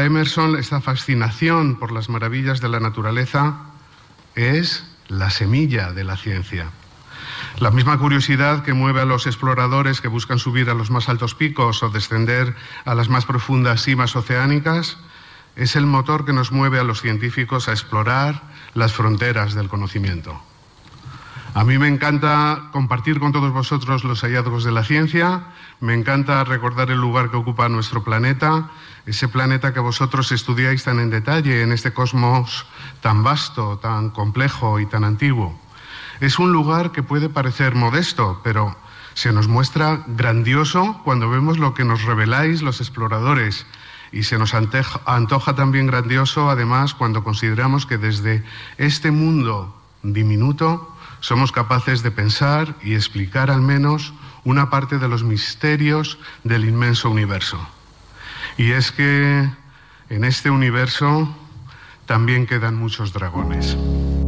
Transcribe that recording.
Para Emerson, esta fascinación por las maravillas de la naturaleza es la semilla de la ciencia. La misma curiosidad que mueve a los exploradores que buscan subir a los más altos picos o descender a las más profundas cimas oceánicas es el motor que nos mueve a los científicos a explorar las fronteras del conocimiento. A mí me encanta compartir con todos vosotros los hallazgos de la ciencia, me encanta recordar el lugar que ocupa nuestro planeta, ese planeta que vosotros estudiáis tan en detalle en este cosmos tan vasto, tan complejo y tan antiguo. Es un lugar que puede parecer modesto, pero se nos muestra grandioso cuando vemos lo que nos reveláis los exploradores, y se nos antoja también grandioso, además, cuando consideramos que desde este mundo diminuto somos capaces de pensar y explicar al menos una parte de los misterios del inmenso universo. Y es que en este universo también quedan muchos dragones.